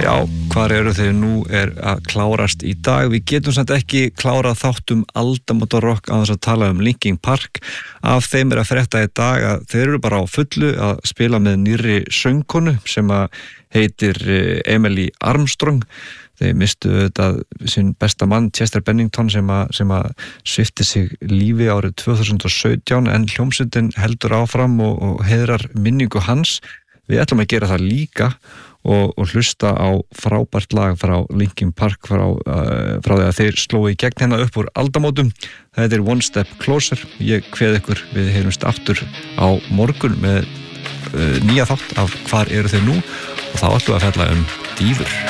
Já, hvar eru þeir nú að klárast í dag. Við getum samt ekki klárað þáttum aldamótarokk á þess að tala Linkin Park. Af þeim að frétta í dag að þeir eru bara á fullu að spila með nýrri söngkonu sem að heitir Emily Armstrong. Þeir mistu þetta sinn besta mann Chester Bennington sem að svipti sig lífi árið 2017 en hljómsveitin heldur áfram og heiðrar minningu hans. Við ætlum að gera það líka og hlusta á frábært lag frá Linkin Park frá því að þeir slói í gegn hérna upp úr aldamótum. Það One Step Closer. Ég kveð ykkur, við heyrumst aftur á morgun með nýja þátt af hvar eru þeir nú og þá ætlum við að fjalla dýfur.